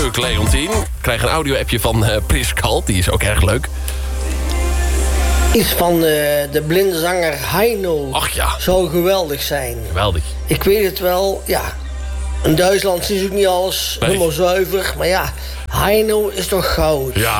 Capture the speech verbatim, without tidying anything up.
Druk Leontien. Ik krijg een audio-appje van uh, Priskal. Die is ook erg leuk. Iets van uh, de blinde zanger Heino. Ach ja. Zou geweldig zijn. Geweldig. Ik weet het wel, ja. In Duitsland is ook niet alles nee. helemaal zuiver. Maar ja, Heino is toch goud. Ja.